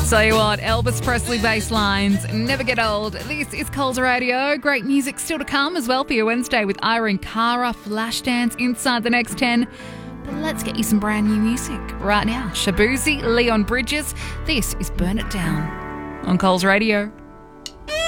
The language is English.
Tell you what, Elvis Presley bass lines never get old. This is Coles Radio. Great music still to come as well for your Wednesday with Irene Cara, Flashdance, Inside the Next 10. But let's get you some brand new music right now. Shabuzi, Leon Bridges. This is Burn It Down on Coles Radio.